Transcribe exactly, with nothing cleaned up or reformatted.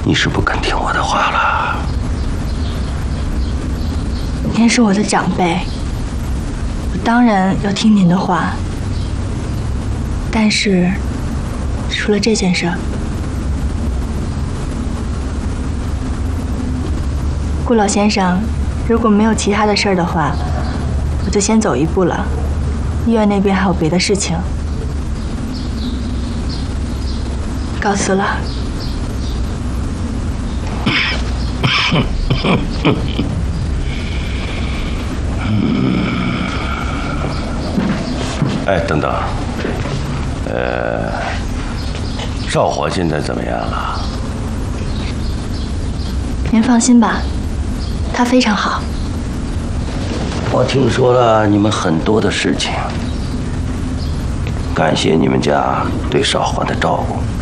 你是不肯听我的话了？ 您是我的长辈，我当然要听您的话。但是，除了这件事儿，顾老先生，如果没有其他的事儿的话，我就先走一步了。医院那边还有别的事情，告辞了。 哎，等等，呃，少华现在怎么样了？ 您放心吧，他非常好。 我听说了你们很多的事情，感谢你们家对少华的照顾。